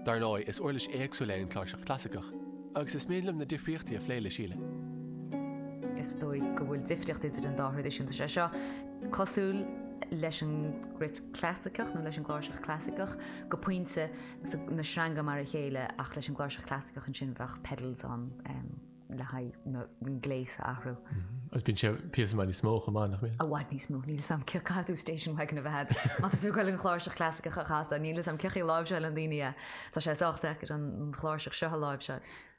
Dar ná is orlis éagsú lein chláiseach clasicach, agus is méadlam na difriochtaí a phléile síle. Is dói go bhfuil difriocht idir an dáthir éisiúnta sé seo cosúil leis an grit clasicach nó leis an gláiseach clasicach go pointe na sranga mar a chéile ach leis an gláiseach clasicach an sin bheith pedals an le haid na gléis ahrú. As bín sé píosamán ní smó chumá nach mé? A bhaid ní smó, níl sam ceadú station wagon a bhead. Má tú goil an chláiseach clasicach a chasa, níl sam cechaí láimhse an daine tá sé sáachta an chláiseach seo láimhse.